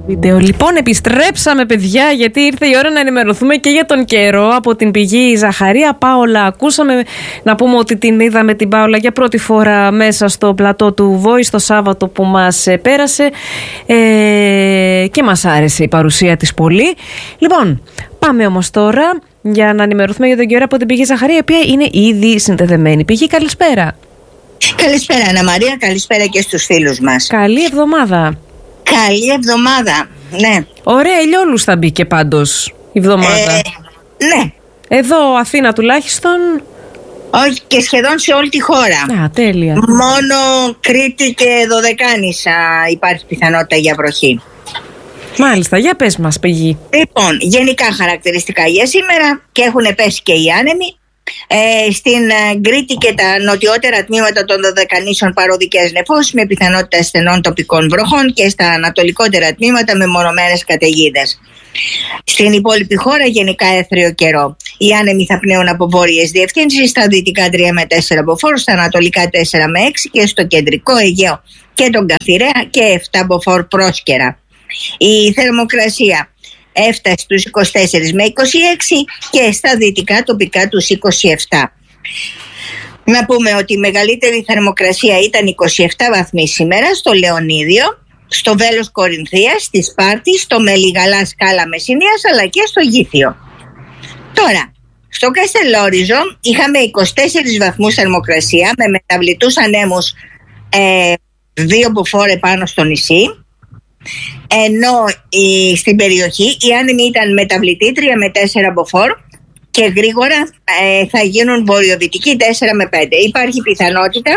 Βίντεο. Λοιπόν, επιστρέψαμε, παιδιά, γιατί ήρθε η ώρα να ενημερωθούμε και για τον καιρό από την πηγή Ζαχαρία Πάολα. Ακούσαμε, να πούμε ότι την είδαμε την Πάολα για πρώτη φορά μέσα στο πλατό του Voice το Σάββατο που μας πέρασε και μας άρεσε η παρουσία της πολύ. Λοιπόν, πάμε όμως τώρα για να ενημερωθούμε για τον καιρό από την πηγή Ζαχαρία, η οποία είναι ήδη συνδεδεμένη. Πηγή, καλησπέρα. Καλησπέρα, Αννα Μαρία, καλησπέρα και στους φίλους μας. Καλή εβδομάδα. Καλή εβδομάδα, ναι. Ωραία, ηλιόλους θα μπήκε πάντως η εβδομάδα. Ναι. Εδώ Αθήνα τουλάχιστον. Όχι, και σχεδόν σε όλη τη χώρα. Α, τέλεια. Μόνο Κρήτη και Δωδεκάνησα υπάρχει πιθανότητα για βροχή. Μάλιστα, για πες μας, Πηγή. Λοιπόν, γενικά χαρακτηριστικά για σήμερα, και έχουν πέσει και οι άνεμοι. Στην Κρήτη και τα νοτιότερα τμήματα των Δωδεκανήσων παροδικές νεφώσεις με πιθανότητα στενών τοπικών βροχών και στα ανατολικότερα τμήματα με μονομένες καταιγίδες. Στην υπόλοιπη χώρα γενικά έθριο καιρό. Οι άνεμοι θα πνέουν από βόρειες διευθύνσεις, στα δυτικά 3 με 4 μποφόρ, στα ανατολικά 4 με 6 και στο κεντρικό Αιγαίο και τον Καφιρέα και 7 μποφόρ πρόσκαιρα. Η θερμοκρασία έφτασε στους 24 με 26 και στα δυτικά τοπικά τους 27. Να πούμε ότι η μεγαλύτερη θερμοκρασία ήταν 27 βαθμοί σήμερα στο Λεωνίδιο, στο Βέλος Κορινθίας, στη Σπάρτη, στο Μελιγαλά Σκάλα Μεσσηνίας αλλά και στο Γήθιο. Τώρα, στο Καστελόριζο είχαμε 24 βαθμούς θερμοκρασία με μεταβλητούς ανέμους 2 μποφόρ επάνω στο νησί. Ενώ στην περιοχή οι άνεμοι ήταν μεταβλητοί 3 με 4 μποφόρ και γρήγορα θα γίνουν βορειοδυτικοί 4 με 5. Υπάρχει πιθανότητα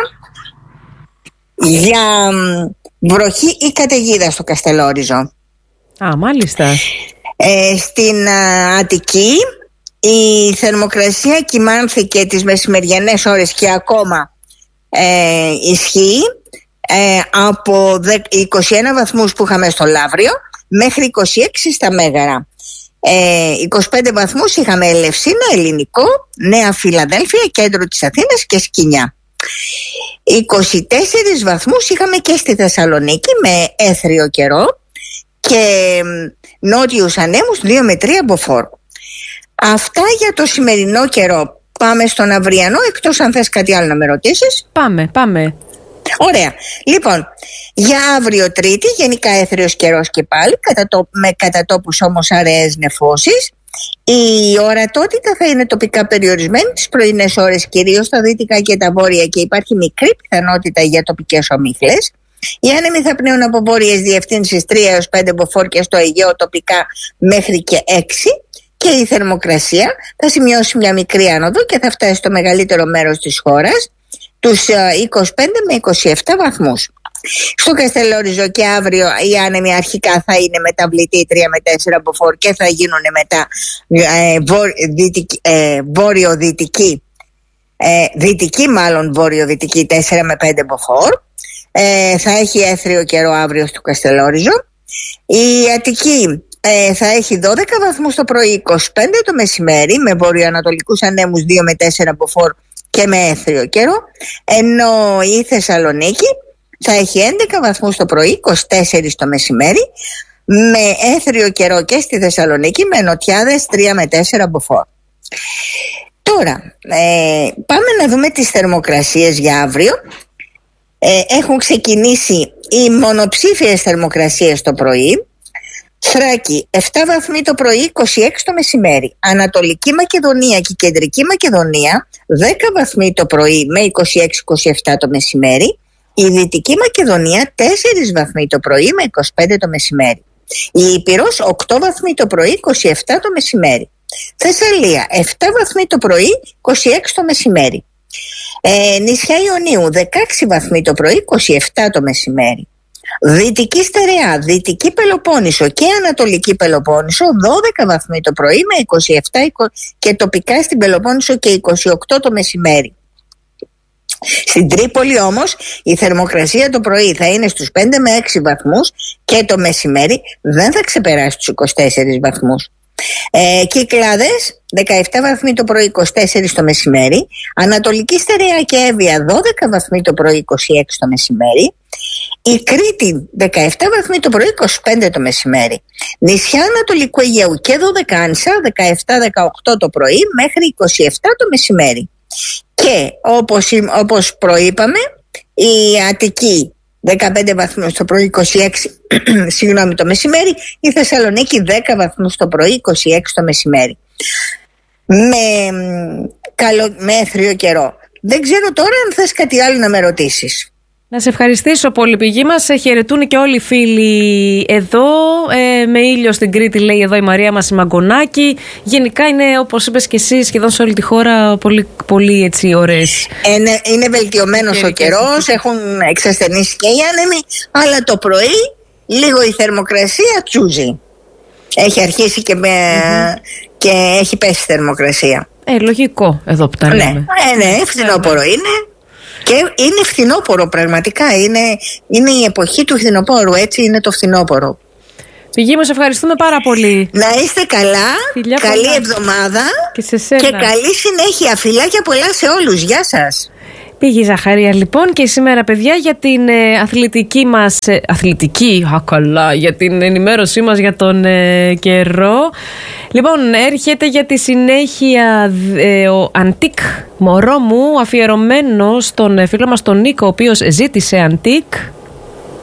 για βροχή ή καταιγίδα στο Καστελόριζο. Α, μάλιστα. Στην Αττική η θερμοκρασία κυμάνθηκε τις μεσημεριανές ώρες και ακόμα ισχύει. Από 21 βαθμούς που είχαμε στο Λαύριο μέχρι 26 στα Μέγαρα. 25 βαθμούς είχαμε Ελευσίνα, Ελληνικό, Νέα Φιλαδέλφια, κέντρο της Αθήνας και Σκινιά. 24 βαθμούς είχαμε και στη Θεσσαλονίκη με έθριο καιρό και νότιους ανέμους 2 με 3 μποφόρ. Αυτά για το σημερινό καιρό. Πάμε στον αυριανό, εκτός αν θες κάτι άλλο να με ρωτήσεις. Πάμε. Ωραία. Λοιπόν, για αύριο Τρίτη γενικά έθριος καιρός και πάλι, με κατά τόπους όμως αραιές νεφώσεις. Η ορατότητα θα είναι τοπικά περιορισμένη τις πρωινές ώρες, κυρίως στα δυτικά και τα βόρεια, και υπάρχει μικρή πιθανότητα για τοπικές ομίχλες. Οι άνεμοι θα πνέουν από βόρειες διευθύνσεις 3 έως 5 μποφόρ και στο Αιγαίο τοπικά μέχρι και 6. Και η θερμοκρασία θα σημειώσει μια μικρή άνοδο και θα φτάσει στο μεγαλύτερο μέρος της χώρας τους 25 με 27 βαθμούς. Στο Καστελόριζο και αύριο οι άνεμοι αρχικά θα είναι μεταβλητοί 3 με 4 μποφόρ και θα γίνουν μετά βόρειο-δυτική, βόρειο-δυτική 4 με 5 μποφόρ. Θα έχει έθριο καιρό αύριο στο Καστελόριζο. Η Αττική θα έχει 12 βαθμούς το πρωί, 25 το μεσημέρι με βορειοανατολικούς ανέμους 2 με 4 μποφόρ και με έθριο καιρό, ενώ η Θεσσαλονίκη θα έχει 11 βαθμούς το πρωί, 24 το μεσημέρι με έθριο καιρό και στη Θεσσαλονίκη με νοτιάδες 3 με 4 μποφόρ. Τώρα πάμε να δούμε τις θερμοκρασίες για αύριο. Έχουν ξεκινήσει οι μονοψήφιες θερμοκρασίες το πρωί. Θράκη 7 βαθμοί το πρωί, 26 το μεσημέρι. Ανατολική Μακεδονία και Κεντρική Μακεδονία 10 βαθμοί το πρωί με 26-27 το μεσημέρι. Η Δυτική Μακεδονία 4 βαθμοί το πρωί με 25 το μεσημέρι. Η Ήπειρος 8 βαθμοί το πρωί, 27 το μεσημέρι. Θεσσαλία 7 βαθμοί το πρωί, 26 το μεσημέρι. Νησιά Ιωνίου 16 βαθμοί το πρωί, 27 το μεσημέρι. Δυτική Στερεά, Δυτική Πελοπόννησο και Ανατολική Πελοπόννησο 12 βαθμοί το πρωί με 27 και τοπικά στην Πελοπόννησο και 28 το μεσημέρι. Στην Τρίπολη όμως η θερμοκρασία το πρωί θα είναι στους 5 με 6 βαθμούς και το μεσημέρι δεν θα ξεπεράσει τους 24 βαθμούς. Κυκλάδες 17 βαθμοί το πρωί, 24 το μεσημέρι. Ανατολική Στερεά και Εύβοια 12 βαθμοί το πρωί, 26 το μεσημέρι. Η Κρήτη 17 βαθμοί το πρωί, 25 το μεσημέρι. Νησιά Ανατολικού Αιγαίου και Δωδεκάνησα 17-18 το πρωί μέχρι 27 το μεσημέρι. Και όπως προείπαμε, η Αττική 15 βαθμούς το πρωί, 26 το μεσημέρι. Η Θεσσαλονίκη 10 βαθμούς το πρωί, 26 το μεσημέρι. Με έθριο καιρό. Δεν ξέρω τώρα αν θες κάτι άλλο να με ρωτήσεις. Να σε ευχαριστήσω πολύ, πηγή μας. Χαιρετούν και όλοι οι φίλοι εδώ. Με ήλιο στην Κρήτη, λέει εδώ η Μαρία μας η Μαγκονάκη. Γενικά είναι, όπως είπες και εσύ, σχεδόν σε όλη τη χώρα πολύ, πολύ έτσι ωραίες. Είναι βελτιωμένος ο καιρός, έχουν εξασθενήσει και οι άνεμοι, αλλά το πρωί λίγο η θερμοκρασία τσούζει. Έχει αρχίσει και έχει πέσει η θερμοκρασία. Λογικό εδώ που τα λέμε. Ναι, φθινόπωρο είναι. Και είναι φθινόπωρο πραγματικά. Είναι η εποχή του φθινοπόρου. Έτσι είναι το φθινόπωρο. Πηγή μου, σε ευχαριστούμε πάρα πολύ. Να είστε καλά. Φιλιά, καλή πολλά. Εβδομάδα. Και σε σένα. Και καλή συνέχεια. Φιλάκια πολλά σε όλους. Γεια σας. Πηγή Ζαχαρία λοιπόν, και σήμερα παιδιά για την αθλητική μας για την ενημέρωσή μας για τον καιρό. Λοιπόν, έρχεται για τη συνέχεια ο Αντίκ, μωρό μου, αφιερωμένο στον φίλο μας τον Νίκο, ο οποίος ζήτησε Αντίκ.